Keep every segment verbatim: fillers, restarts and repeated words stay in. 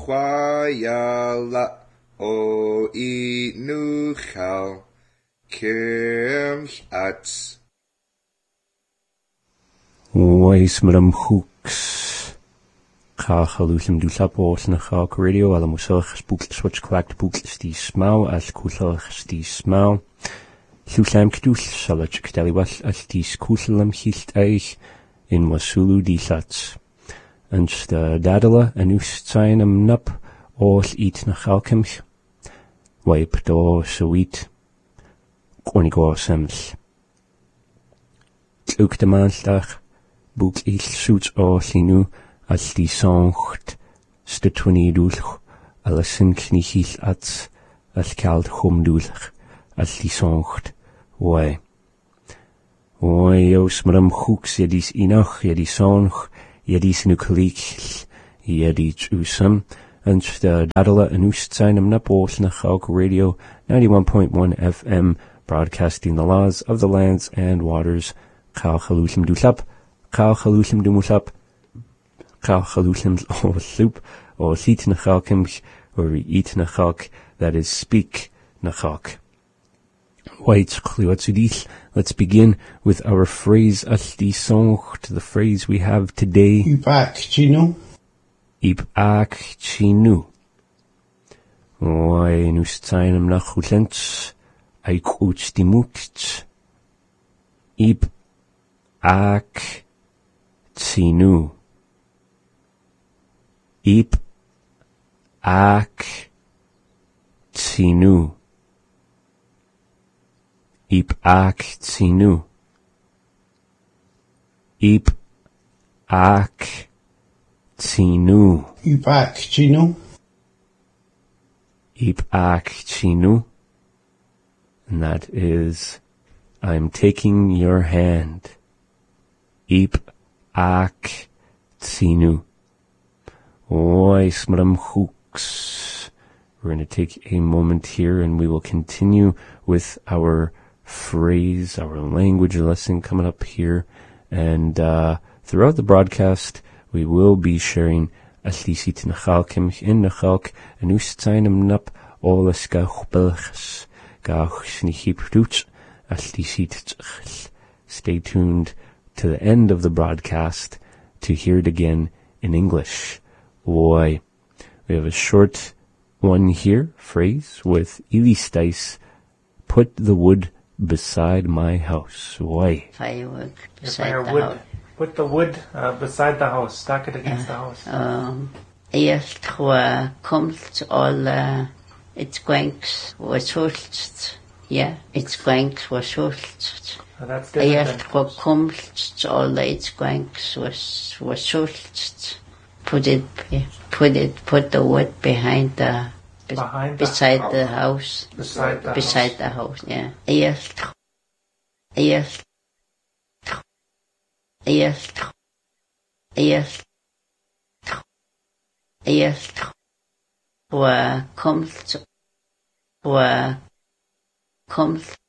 chwayala o I nuchal kirch ats. Weis madam hooks. Kachalusim du lapos na chak radio ala musach spooked switch clacked book sti smau as kuslach sti smau. Llwllam cdwll salach cdeliwall all dis cwslam hilt eich in wasulu dilats. Ans da dadala an ustsain am nap all eat na chalkemch. Wipe do sweet. Cornigo sems. Tluk de maanslag. Boek il suits all inu al die songt. Stutwani dulch. Alla sin knichil ats. Al kald hum dulch. Al die songt. Wai. Wai jos madam hooks jedis inach jedis sonch. Jedis nucleach. Jedis usam. And the Dadala and Ustsain am Napos na Chalk Radio ninety-one point one F M, broadcasting the laws of the lands and waters. Chal chalushim du lap, chal chalushim du muslap, chal chalushim o soup, o sit na chalkimch, or eat na chalk, that is speak na chalk. White kliwatsudich. Let's begin with our phrase as die songt, the phrase we have today. You back, Gino? Ib ak chinu. Oi nustsainam nach hulents. Aik uch di mukt. Ib ak chinu. Ib ak chinu. Ib ak chinu. Ib ak Chinu. You back, Gino? Ip ak chinu. And that is, I'm taking your hand. Ip ak chinu. Oi smram hooks. We're going to take a moment here and we will continue with our phrase, our language lesson coming up here. And uh, throughout the broadcast, we will be sharing aslisit nachalkim in nachalk and ustsainam nap olas gauchbelchs gauchsnichipruts aslisit. Stay tuned to the end of the broadcast to hear it again in English. Why? We have a short one here, phrase with ilistais. Put the wood beside my house. Why? Firewood beside Fire the wood. house. Put the wood uh, beside the house. Stack it against the house. Um, Eerst hoe komt alle het gwanks was hulst. Ja, het gwanks was hulst. Uh, that's different. Eerst than- hoe komt alle het gwanks was was hulst. Put it, put it, put the wood behind the, be- Behind the beside house. the house. Beside the beside house. the house, yeah. Eerst, eerst, eerst, eerst, eerst, hoe komt, hoe komt,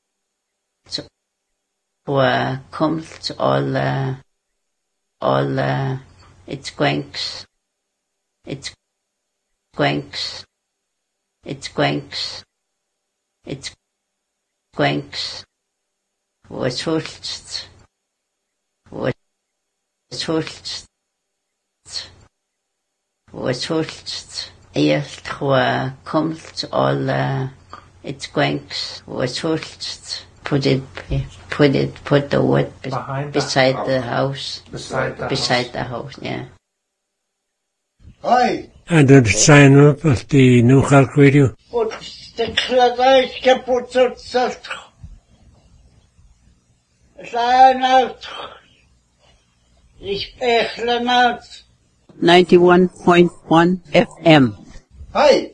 hoe komt alle, alle, it's gwanks, it's gwanks, it's gwanks. It's gwanks. Was hulst. Was hulst. Was hulst. Eerst hoe komt alle it's gwanks. Was hulst. Put it, put it, put the wood be- Behind the beside house. the house. Beside the Beside house. the house, yeah. Hi. And then sign up at the New Chalk Radio. But the cladais kaput zat. Sign out. Ich echle out. ninety-one point one F M. Hi.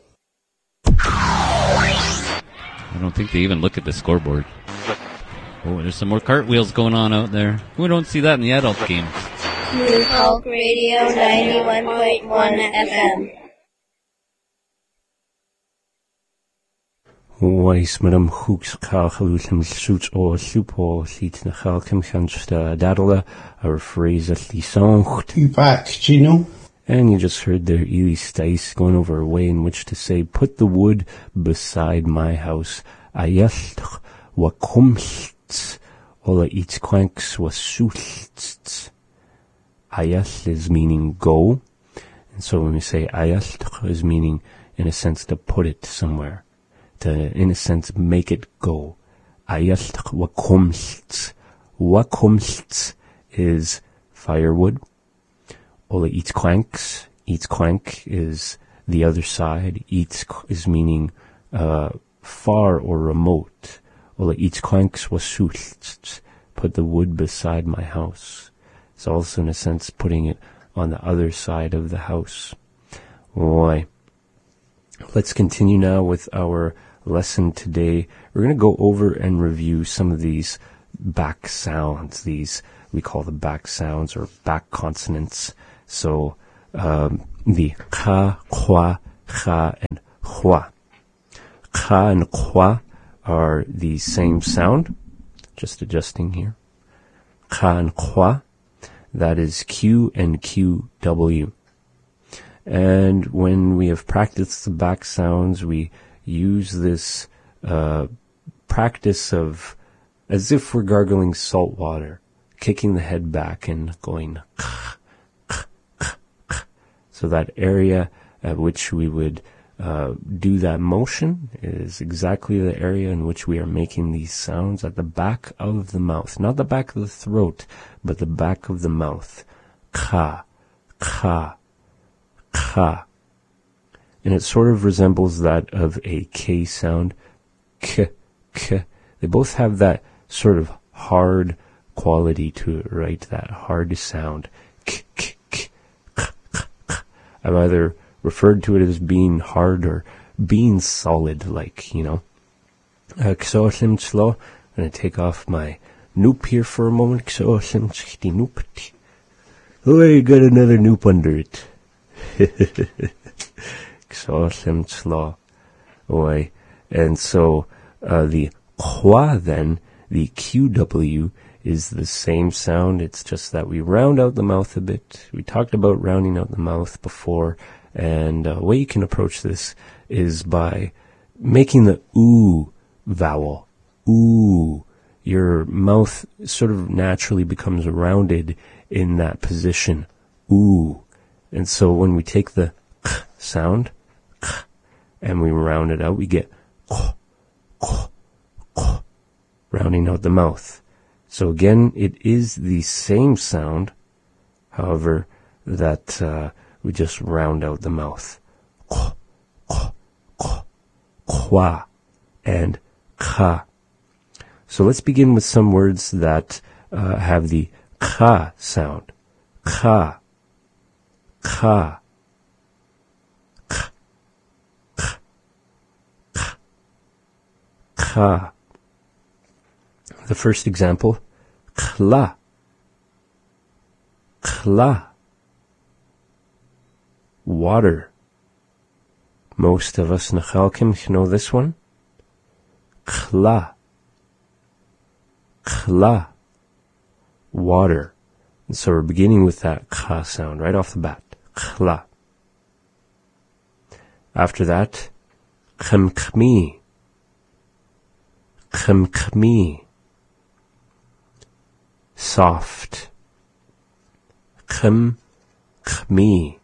I don't think they even look at the scoreboard. Oh, there's some more cartwheels going on out there. We don't see that in the adult games. New Talk Radio ninety-one point one F M. Weis madam hooks kalchalutim suits or soup or seat na chalkim chans da dadala, our phrase at the songt. You back, Gino? And you just heard there Eli Stice going over a way in which to say, put the wood beside my house. Ayaltch wa kumst, ola eats quanks wa sultst. Ayal is meaning go. And so when we say ayaltch is meaning, in a sense, to put it somewhere. To, in a sense, make it go. Ayaltch wa kumst. Wa kumst is firewood. Ola eats quanks. Eats quank is the other side. Eats is meaning uh, far or remote. Ola eats quanks wa sultst. Put the wood beside my house. It's also, in a sense, putting it on the other side of the house. Why? Let's continue now with our lesson today. We're going to go over and review some of these back sounds. These we call the back sounds or back consonants. So um, the ka, kwa, cha, and hua. Ka and hua are the same sound. Just adjusting here. Ka and hua. That is Q and Q W. And when we have practiced the back sounds, we use this uh, practice of as if we're gargling salt water, kicking the head back and going so that area at which we would uh, do that motion is exactly the area in which we are making these sounds at the back of the mouth. Not the back of the throat, but the back of the mouth. Ka, ka, ka. And it sort of resembles that of a K sound. K, k. They both have that sort of hard quality to it, right? That hard sound. K, k, k, k, k, k. I've either referred to it as being hard or being solid, like, you know. Uh, I'm going to take off my noop here for a moment. Oh, I got another noop under it. Oh, and so uh, the hua then, the Q W, is the same sound. It's just that we round out the mouth a bit. We talked about rounding out the mouth before. And a uh, way you can approach this is by making the oo vowel. Ooh. Your mouth sort of naturally becomes rounded in that position. Ooh. And so when we take the k sound, k, and we round it out, we get k, k, k, rounding out the mouth. So again, it is the same sound, however, that uh, we just round out the mouth. K, k, k, kwa, and ka. So let's begin with some words that uh, have the ka sound. Ka, ka, k, k, k, ka. The first example, kla, kla. Water. Most of us Nechalkim know this one. Kla. Kla. Water. And so we're beginning with that ka sound right off the bat. Kla. After that, khamkmi. Khamkmi. Soft. Khamkmi.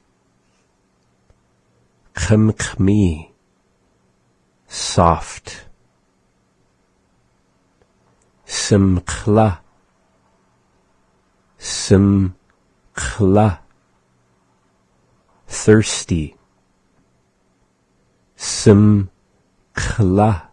Khamkmi. Soft. Simkla. Simkla. Thirsty. Simkla.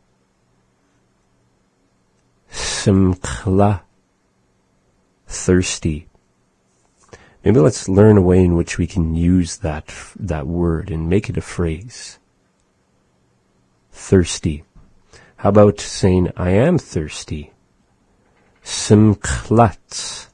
Simkla. Thirsty. Maybe let's learn a way in which we can use that that word and make it a phrase. Thirsty. How about saying, I am thirsty? Simklat.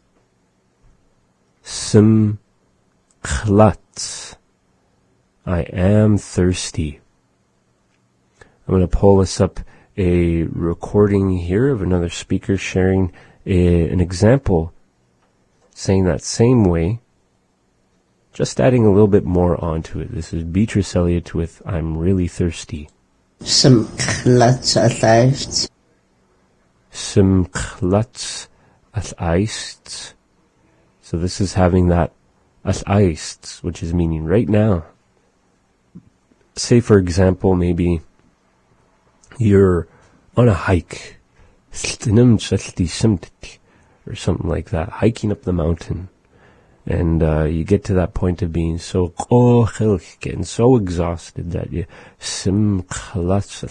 Simklat. I am thirsty. I'm going to pull us up a recording here of another speaker sharing a, an example saying that same way Just adding a little bit more onto it. This is Beatrice Elliott with I'm Really Thirsty. Some klats at Some klats at eist. So this is having that at eist, which is meaning right now. Say, for example, maybe you're on a hike, or something like that, hiking up the mountain. And uh, you get to that point of being so getting so exhausted that you sim klats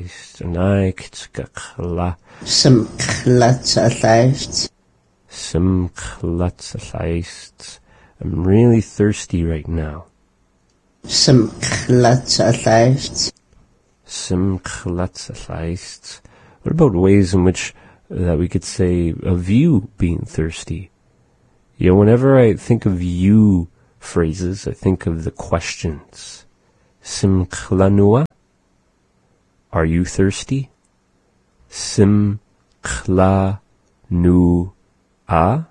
Some klats at Sim klats I'm really thirsty right now. Some klats at Sim klats What about ways in which that uh, we could say of you being thirsty? You know, whenever I think of you phrases, I think of the questions. Sim klanua? Are you thirsty? Sim kla nu a?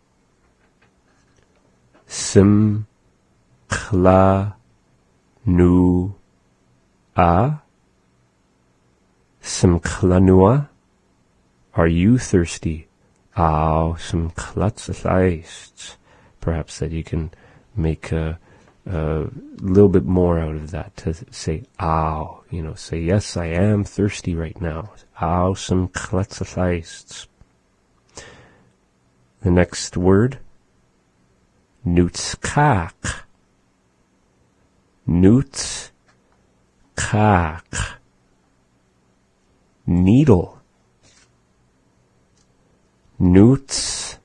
Sim kla nu a? Sim klanua? Are you thirsty? Ow, some klats at Perhaps that you can make a, a little bit more out of that to say ow. You know, say yes, I am thirsty right now. Ow, some klats at The next word, nutskak. Nutskak. Needle. Nutskak.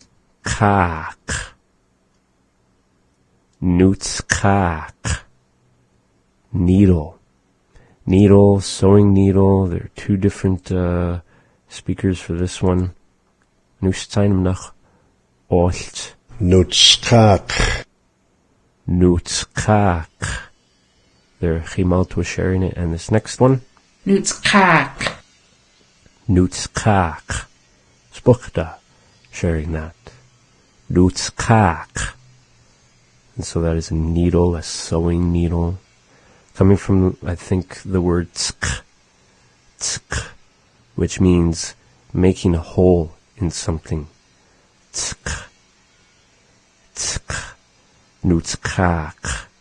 Nutskak. Needle. Needle, sewing needle. There are two different uh, speakers for this one. Nusteinum nach Olt. Nutskak. Nutskak. There, Chimalt was sharing it. And this next one? Nutskak. Nutskak. Spuchta, sharing that. Nutskak. And so that is a needle, a sewing needle. Coming from, I think, the word tsk. Tsk. Which means making a hole in something. Tsk. Tsk. Nutskak.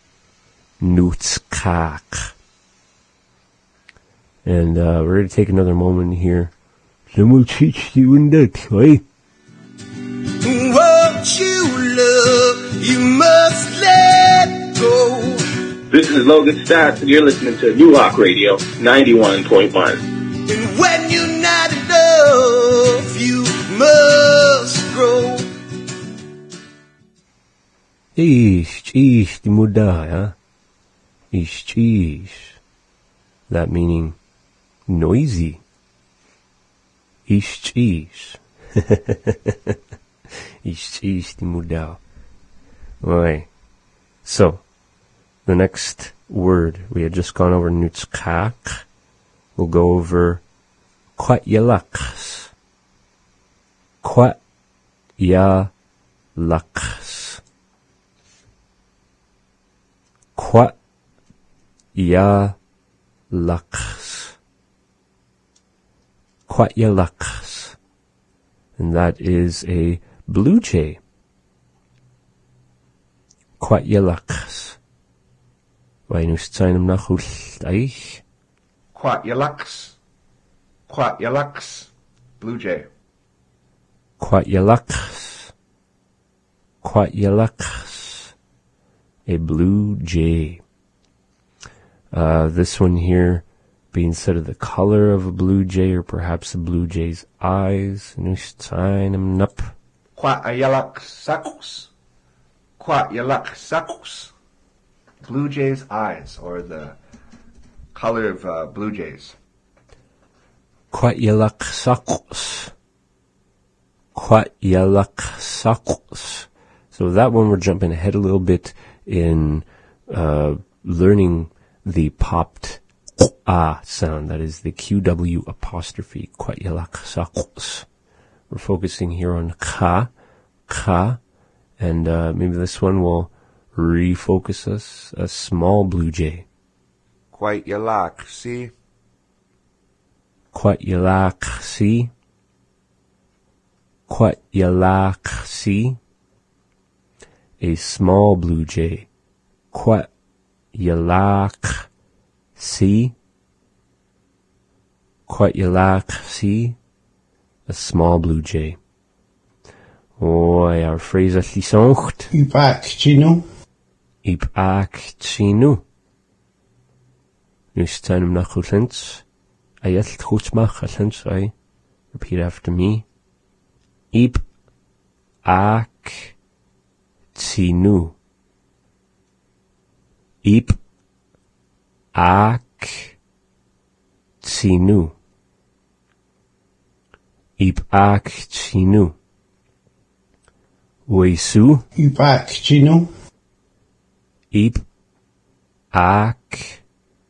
Nutskak. And uh, we're going to take another moment here. Then we'll teach you in that way. What you love, you must let go. This is Logan Stats, and you're listening to New Rock Radio ninety-one point one. And when you're not enough, you must grow. Ish, ish, di muda, Ish, ish. That meaning noisy. Ish, ish. Ish, ish, di muda. Right. So, the next word, we had just gone over nutskak. We'll go over kwatyalaks. Kwatyalaks. Kwatyalaks. Kwatyalaks. And that is a blue jay. Kwatyalaks. Kwatyalaks. Kwatyalaks. Blue jay. Kwatyalaks. Kwatyalaks. A blue jay. Uh, this one here being said of the color of a blue jay, or perhaps a blue jay's eyes. Nushtainam nup. Kwatyalaks. Kwatyalaks. Blue jay's eyes, or the color of uh, blue jays. Kwatyalaks. Kwatyalaks. So that one we're jumping ahead a little bit in uh, learning the popped ah sound. That is the Q W apostrophe. Kwatyalaks. We're focusing here on ka, ka, And uh, maybe this one will refocus us. A small blue jay. Quite yalak, see? Quite yalak, see? Quite yalak, see? A small blue jay. Quite yalak, see? Quite yalak, see? A small blue jay. Oi, our phrase at lisoncht. Ipak chinu. Ipak chinu. Nu staan hem nog goed lens. Ayat goed mag lens, oi. Repeat after me. Ip ak chinu. Ip ak chinu. Ip ak chinu. Wesu. Ipak chinu. Ip ak